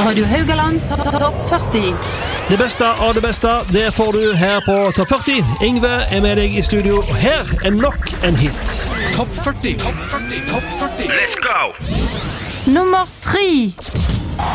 Radio Haugaland Topp 40. Det beste av det beste, det får du her på Topp 40. Yngve er med deg i studio, og her er nok en hit. Topp 40, Topp 40, Topp 40. Let's go! Nummer 3.